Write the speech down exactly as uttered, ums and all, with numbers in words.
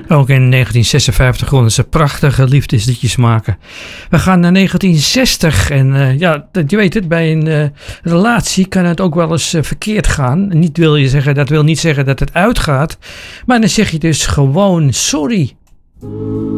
Ook in negentien zesenvijftig konden ze prachtige liefdesliedjes maken. We gaan naar negentien zestig en uh, ja, je weet het, bij een uh, relatie kan het ook wel eens uh, verkeerd gaan. Niet wil je zeggen, dat wil niet zeggen dat het uitgaat, maar dan zeg je dus gewoon sorry.